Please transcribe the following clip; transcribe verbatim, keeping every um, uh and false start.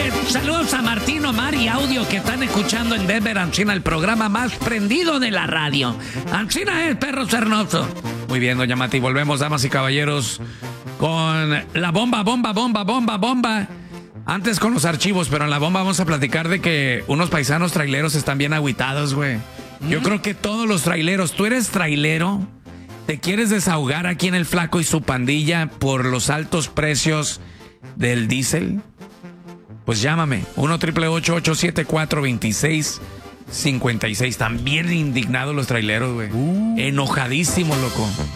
Eh, saludos a Martín, Omar y Audio que están escuchando en Denver, Ancina, el programa más prendido de la radio. Ancina es perro cernoso. Muy bien, doña Mati, volvemos, damas y caballeros, con la bomba, bomba, bomba, bomba, bomba. Antes con los archivos, pero en la bomba vamos a platicar de que unos paisanos traileros están bien agüitados, güey. Yo creo que todos los traileros, ¿tú eres trailero? ¿Te quieres desahogar aquí en el Flaco y su pandilla por los altos precios del diésel? Pues llámame, uno triple ocho, ocho siete cuatro, dos seis cinco seis. También indignados los traileros, güey. Uh. Enojadísimos, loco.